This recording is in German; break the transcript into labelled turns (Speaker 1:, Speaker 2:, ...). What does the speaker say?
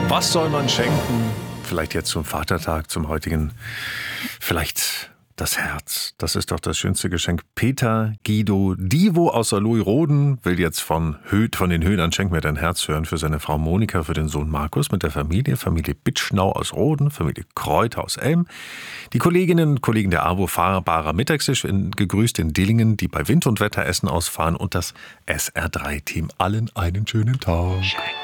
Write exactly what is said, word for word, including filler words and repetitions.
Speaker 1: Was soll man schenken? Vielleicht jetzt zum Vatertag, zum heutigen. Vielleicht das Herz. Das ist doch das schönste Geschenk. Peter Guido Divo aus Saarlouis-Roden will jetzt von, Höd, von den Höhnern Schenk mir dein Herz hören für seine Frau Monika, für den Sohn Markus mit der Familie. Familie Bitschnau aus Roden, Familie Kräuter aus Elm. Die Kolleginnen und Kollegen der AWO fahrbarer Mittagstisch in, gegrüßt in Dillingen, die bei Wind und Wetter Essen ausfahren und das S R drei Team. Allen einen schönen Tag.